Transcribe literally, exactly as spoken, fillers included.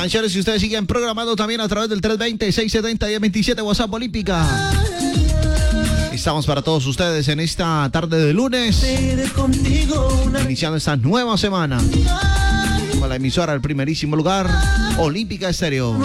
canciones que ustedes siguen programando también a través del tres veinte, seiscientos setenta, diez veintisiete WhatsApp Olímpica. Estamos para todos ustedes en esta tarde de lunes, iniciando esta nueva semana con la emisora del primerísimo lugar, Olímpica Estéreo.